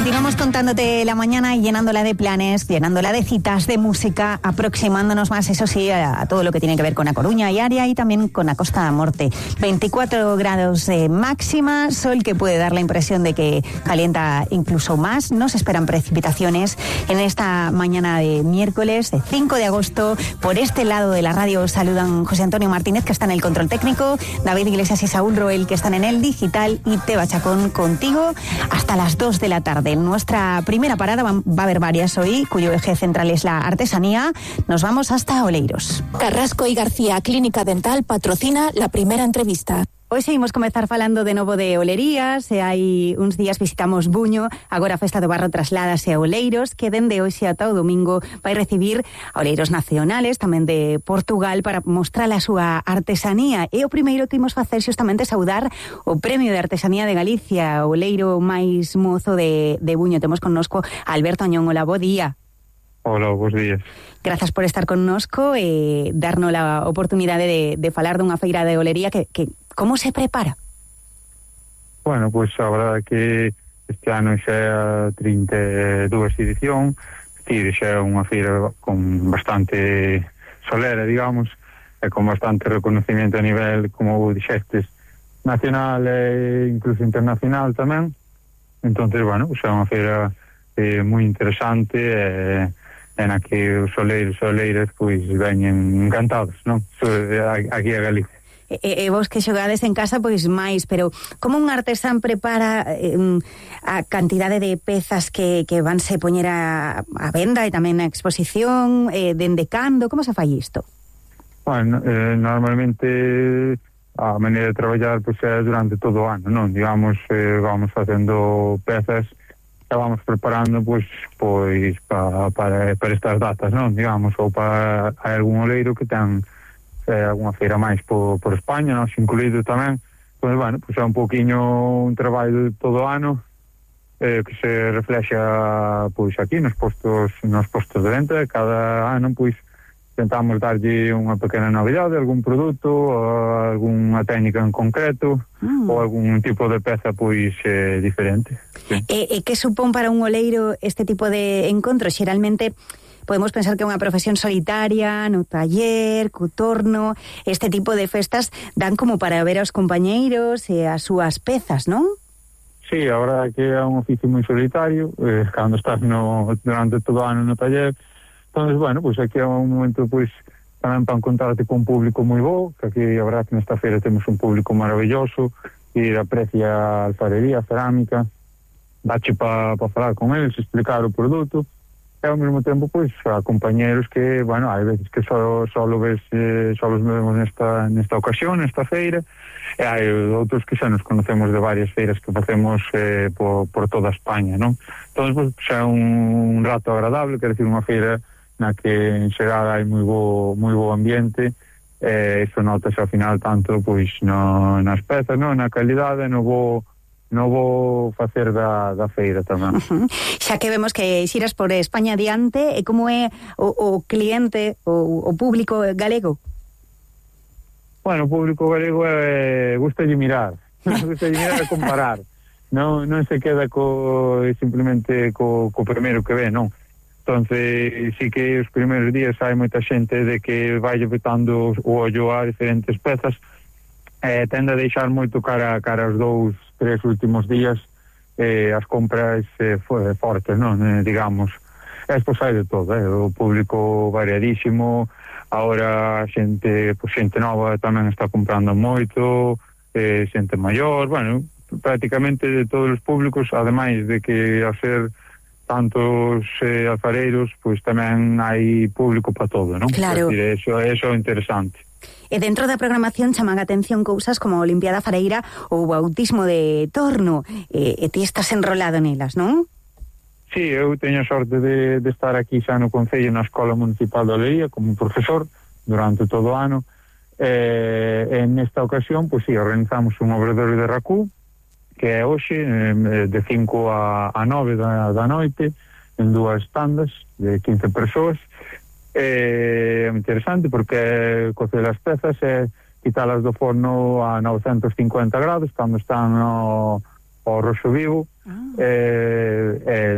Continuamos contándote la mañana y llenándola de planes, llenándola de citas, de música, aproximándonos más, eso sí, a todo lo que tiene que ver con A Coruña y área y también con la Costa da Morte. 24 grados máxima, sol que puede dar la impresión de que calienta incluso más. No se esperan precipitaciones en esta mañana de miércoles, de 5 de agosto. Por este lado de la radio saludan José Antonio Martínez, que está en el control técnico, David Iglesias y Saúl Roel, que están en el digital, y Teba Chacón contigo hasta las 2 de la tarde. En nuestra primera parada va a haber varias hoy, cuyo eje central es la artesanía. Nos vamos hasta Oleiros. Carrasco y García Clínica Dental patrocina la primera entrevista. Hoy seguimos comezar falando de novo de olerías, e hai uns días visitamos Buño, agora a Festa do Barro trasládase a Oleiros, que dende hoxe ata o domingo vai recibir a oleiros nacionales, tamén de Portugal, para mostrar a súa artesanía. E o primeiro que imos facer xustamente é saudar o Premio de Artesanía de Galicia, o oleiro máis mozo de Buño. Temos connosco a Alberto Añón. Hola, bo día. Hola, bons días. Grazas por estar connosco e darnos a oportunidade de falar dunha feira de olería que como se prepara? Bueno, pois a verdade que este ano xa é a 32 edición, xa é unha feira con bastante solera, digamos, e con bastante reconocimiento a nivel, como dixestes, nacional e incluso internacional tamén. Entonces, bueno, é unha feira moi interesante e na que os oleiros e oleiras pois veñen encantados, non? Aquí a Galicia. E vos que xogades en casa, pois máis, pero como un artesán prepara a cantidade de pezas que vanse poñer a venda e tamén a exposición, dende cando, como se fai isto? Bueno, normalmente a maneira de traballar pois é durante todo o ano, non? Digamos, vamos facendo pezas que vamos preparando pois para estas datas, non? Digamos, ou para algún oleiro que ten alguna feira máis por España, nós incluído tamén. Pois, bueno, pois é un poquinho un traballo de todo o ano que se reflexa pois aquí nos postos de venta. Cada ano pois tentamos darlle unha pequena novidade, algún produto, algunha técnica en concreto ou algún tipo de peza pois diferente. Sí. E que supón para un oleiro este tipo de encontro? Xeralmente podemos pensar que é unha profesión solitaria, no taller, co torno. Este tipo de festas dan como para ver aos compañeiros e as súas pezas, non? Sí, a verdade que é un oficio moi solitario, cando estás durante todo o ano no taller. Entonces, bueno, pois aquí é un momento pois tamén para encontrarte con un público moi bo, que aquí a verdade que nesta feira temos un público maravilloso, que aprecia a alfarería, a cerámica, dache para falar con eles, explicar o produto. E ao mesmo tempo, pois, a compañeros que, bueno, hai veces que só os vemos nesta ocasión, nesta feira, e hai outros que xa nos conocemos de varias feiras que facemos por toda España, non? Entón, pois, xa é un rato agradable, quer decir, unha feira na que en xeral hai moi bo ambiente, iso notas ao final tanto, pois, nas pezas, non? Na calidade, no vou facer da feira tamén. Xa que vemos que xiras por España adiante, e como é o cliente, o público galego? Bueno, o público galego gustalle mirar e comparar. Non se queda simplemente co primeiro que ve, non? Entonces, sí que os primeiros días hai moita xente de que vai botando o ollo a diferentes pezas, tende a deixar moito cara aos 2-3 últimos días as compras fortes, non? Digamos, despois hai de todo, o público variadísimo. Agora xente nova tamén está comprando moito, xente maior, bueno, prácticamente de todos os públicos, ademais de que ao ser tantos alfareiros, pois tamén hai público para todo, non? Claro. Es decir, eso é interesante. E dentro da programación chaman a atención cousas como a Olimpiada Fareira ou o bautismo de Torno, e ti estás enrolado nelas, non? Sí, eu teño a sorte de estar aquí xa no Concello, na Escola Municipal de Olería, como profesor durante todo o ano. En esta ocasión, pois sí, organizamos un obradoiro de Racú, que é hoxe, de 5 a 9 da noite, en 2 tandas de 15 persoas. É interesante porque cocer as pezas e quitalas do forno a 950 grados cando están ao roxo vivo,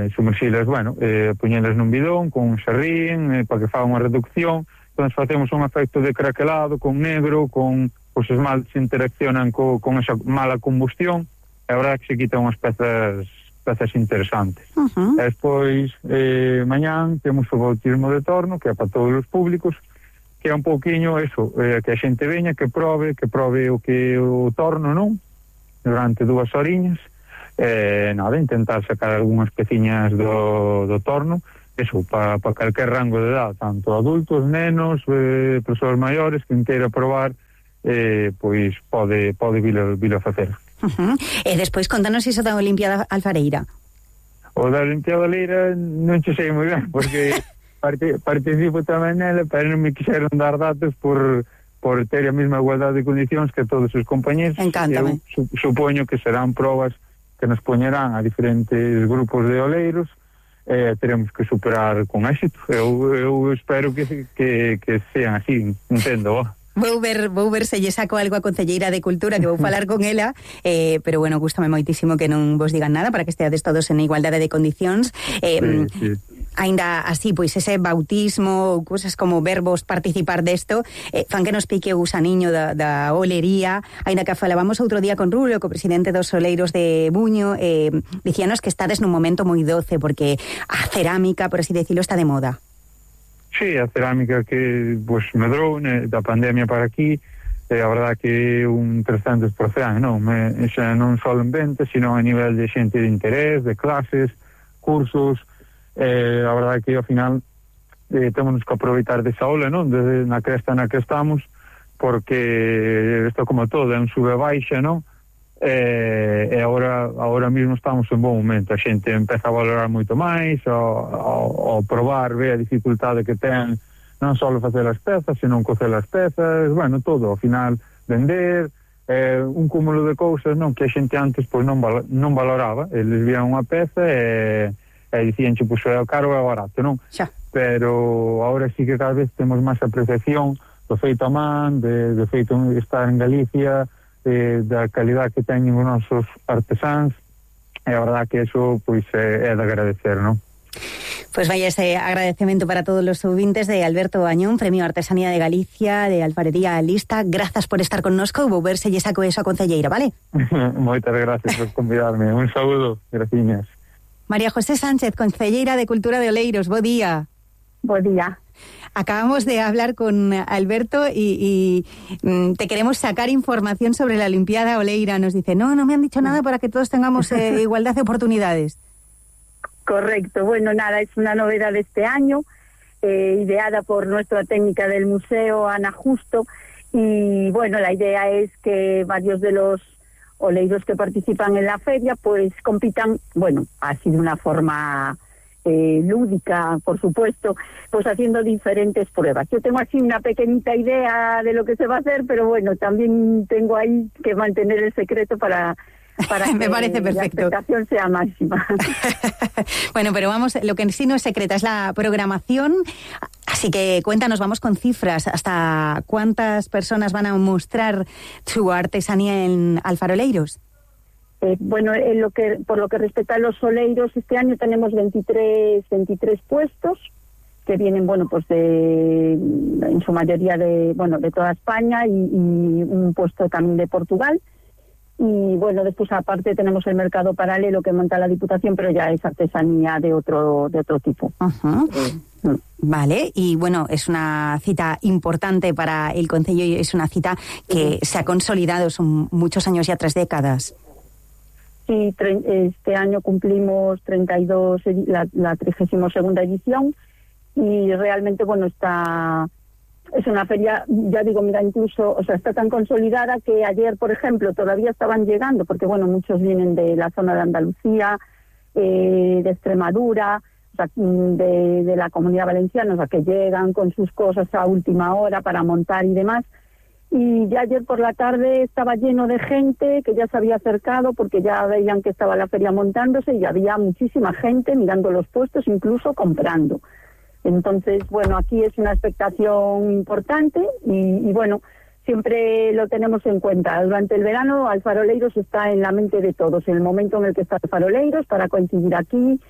sumerxilas, bueno, poñelas nun bidón con un serrín para que faga unha reducción. Entón facemos un efecto de craquelado con negro, con os esmaltes interaccionan con esa mala combustión, e a verdade que se quitan unhas pezas interesantes. E despois mañán temos o bautismo de torno, que é para todos os públicos, que é un pouquiño eso, que a xente veña, que prove o que o torno, non? Durante 2 horiñas, nada, intentar sacar algunhas peciñas do torno, eso, para calquer rango de edad, tanto adultos, nenos, persoas maiores, quen queira probar, pois pode vir a facer. E despois contanos iso da Olimpiada Alfareira. O da Olimpiada Leira non che sei moi ben, porque participo tamén nela, pero non me quixeron dar datos por ter a mesma igualdade de condicións que todos os compañeros. Encántame. Eu supoño que serán probas que nos poñerán a diferentes grupos de oleiros, teremos que superar con éxito. Eu espero que sean así, entendo. Vou ver se lle saco algo a concelleira de Cultura, que vou falar con ela, pero bueno, gústame moitísimo que non vos digan nada para que esteades todos en igualdade de condicións. Sí. Ainda así, pois ese bautismo, cousas como verbos participar desto, fan que nos pique o gusaniño da olería. Ainda que falábamos outro día con Rulo, co presidente dos oleiros de Buño, dicíanos que estades nun momento moi doce, porque a cerámica, por así decirlo, está de moda. Sí, a cerámica que pues, medrou da pandemia para aquí, a verdade que un 300%, non? Xa non só en venta, sino a nivel de xente de interés, de clases, cursos. A verdade que ao final temos que aproveitar desa ola, non? Na cresta na que estamos, porque isto como todo é un sube baixa, non? E agora mesmo estamos en bon momento. A xente empeza a valorar moito máis, ao probar, ve a dificultade que ten non só facer as pezas, senón cocer as pezas, bueno, todo, ao final vender, un cúmulo de cousas, non, que a xente antes pois non valoraba. Eles vían unha peza e dicían, pois é caro e barato, non? Xa. Pero agora sí que cada vez temos máis apreciación do feito a man, de feito estar en Galicia, da calidad que teñen os nosos artesáns, e a verdade que eso pois é de agradecer, non? Pues vaya ese agradecemento para todos los ouvintes de Alberto Añón, Premio Artesanía de Galicia de Alfarería Lista. Grazas por estar connosco, vou ver se lle saco eso a concelleira, vale? Moitas gracias por convidarme. Un saúdo, graciñas. María José Sánchez, concelleira de Cultura de Oleiros, bo día. Bo día. Acabamos de hablar con Alberto y te queremos sacar información sobre la Olimpiada Oleira. Nos dice, no me han dicho nada para que todos tengamos igualdad de oportunidades. Correcto. Bueno, nada, es una novedad de este año, ideada por nuestra técnica del museo, Ana Justo, y bueno, la idea es que varios de los oleiros que participan en la feria pues compitan, bueno, así de una forma lúdica, por supuesto, pues haciendo diferentes pruebas. Yo tengo así una pequeñita idea de lo que se va a hacer, pero bueno, también tengo ahí que mantener el secreto para me que parece perfecto. La expectación sea máxima. Bueno, pero vamos, lo que sí no es secreta es la programación, así que cuéntanos, vamos con cifras, ¿hasta cuántas personas van a mostrar su artesanía en Alfaroleiros? Bueno, por lo que respecta a los oleiros, este año tenemos 23 puestos que vienen, bueno, pues en su mayoría de toda España y un puesto también de Portugal. Y bueno, después aparte tenemos el mercado paralelo que monta la Diputación, pero ya es artesanía de otro tipo. Uh-huh. Vale, y bueno, es una cita importante para el concello y es una cita que se ha consolidado, son muchos años, ya 3 décadas. Sí, este año cumplimos 32, la 32ª edición, y realmente, bueno, es una feria, ya digo, mira, incluso, o sea, está tan consolidada que ayer, por ejemplo, todavía estaban llegando, porque bueno, muchos vienen de la zona de Andalucía, de Extremadura, o sea, de la Comunidad Valenciana, o sea, que llegan con sus cosas a última hora para montar y demás. Y ya ayer por la tarde estaba lleno de gente que ya se había acercado porque ya veían que estaba la feria montándose y había muchísima gente mirando los puestos, incluso comprando. Entonces, bueno, aquí es una expectación importante y bueno, siempre lo tenemos en cuenta. Durante el verano, Alfaroleiros está en la mente de todos, en el momento en el que está Alfaroleiros, para coincidir aquí,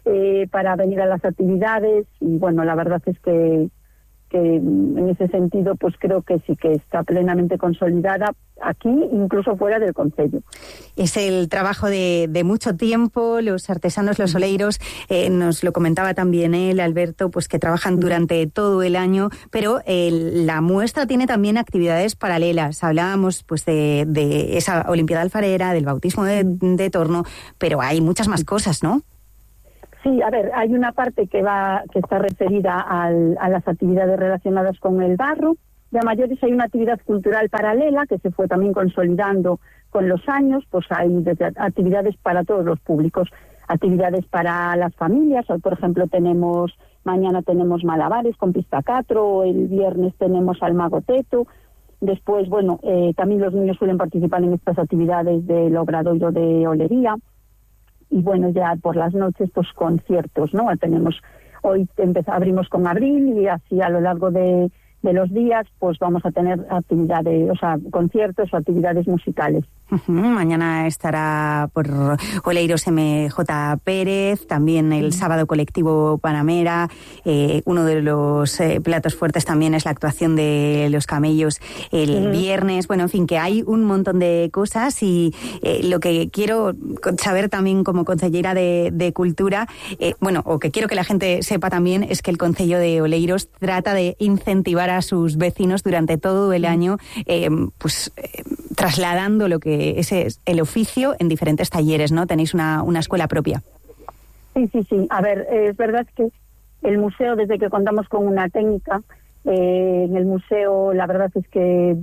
para venir a las actividades, y bueno, la verdad es que en ese sentido pues creo que sí que está plenamente consolidada aquí, incluso fuera del concello. Es el trabajo de mucho tiempo, los artesanos, los oleiros, nos lo comentaba también él, Alberto, pues que trabajan durante todo el año, pero la muestra tiene también actividades paralelas. Hablábamos pues de esa Olimpiada Alfarera, del bautismo de torno, pero hay muchas más cosas, ¿no? Sí, a ver, hay una parte que está referida a las actividades relacionadas con el barro. De a mayores hay una actividad cultural paralela que se fue también consolidando con los años, pues hay desde actividades para todos los públicos, actividades para las familias. Hoy, por ejemplo, mañana tenemos malabares con pistacatro, el viernes tenemos al mago Teto. Después, bueno, también los niños suelen participar en estas actividades del obradoiro de olería. Y bueno, ya por las noches, pues conciertos, ¿no? Hoy abrimos con Abril, y así a lo largo de los días, pues vamos a tener actividades, o sea, conciertos o actividades musicales. Mañana estará por Oleiros MJ Pérez, también el sábado colectivo Panamera. Uno de los platos fuertes también es la actuación de los camellos el viernes. Bueno, en fin, que hay un montón de cosas, y lo que quiero saber también como concellera de Cultura, o que quiero que la gente sepa también, es que el Concello de Oleiros trata de incentivar a sus vecinos durante todo el año, trasladando lo que ese es el oficio en diferentes talleres, ¿no? Tenéis una escuela propia. Sí. A ver, es verdad que el museo, desde que contamos con una técnica, en el museo la verdad es que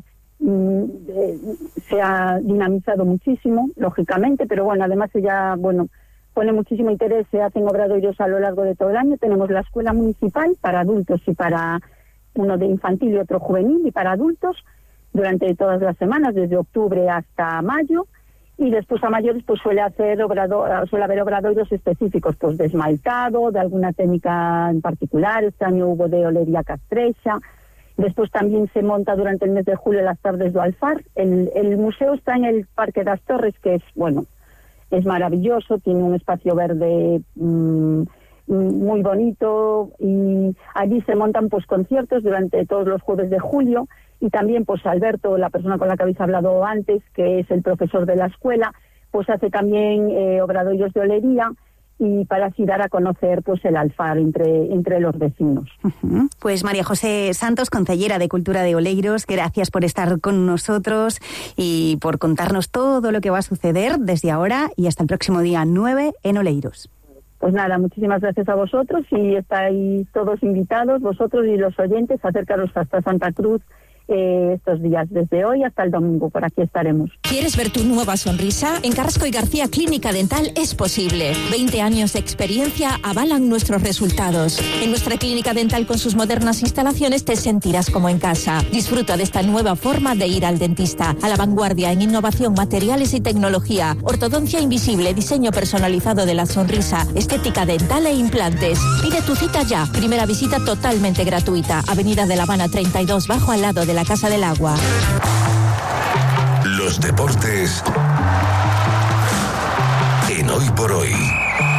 se ha dinamizado muchísimo, lógicamente, pero bueno, además ella, pone muchísimo interés, se hacen obradoiros a lo largo de todo el año. Tenemos la escuela municipal para adultos y para uno de infantil y otro juvenil, y para adultos, durante todas las semanas, desde octubre hasta mayo, y después a mayores pues suele haber obradoiros específicos, pues de esmaltado, de alguna técnica en particular. Este año hubo de olería castrexa. Después también se monta durante el mes de julio las tardes do Alfar. El museo está en el Parque das Torres, que es maravilloso, tiene un espacio verde muy bonito, y allí se montan pues conciertos durante todos los jueves de julio. Y también pues Alberto, la persona con la que habéis hablado antes, que es el profesor de la escuela, pues hace también obradoiros de olería, y para así dar a conocer pues el Alfar entre los vecinos. Pues María José Santos, concellera de Cultura de Oleiros, gracias por estar con nosotros y por contarnos todo lo que va a suceder desde ahora y hasta el próximo día 9 en Oleiros. Pues nada, muchísimas gracias a vosotros, y estáis todos invitados, vosotros y los oyentes, a acercaros hasta Santa Cruz estos días, desde hoy hasta el domingo. Por aquí estaremos. ¿Quieres ver tu nueva sonrisa? En Carrasco y García Clínica Dental es posible. 20 años de experiencia avalan nuestros resultados. En nuestra clínica dental, con sus modernas instalaciones, te sentirás como en casa. Disfruta de esta nueva forma de ir al dentista, a la vanguardia en innovación, materiales y tecnología, ortodoncia invisible, diseño personalizado de la sonrisa, estética dental e implantes. Pide tu cita ya. Primera visita totalmente gratuita. Avenida de La Habana 32 Bajo, al lado de la Casa del Agua. Los deportes en Hoy por Hoy.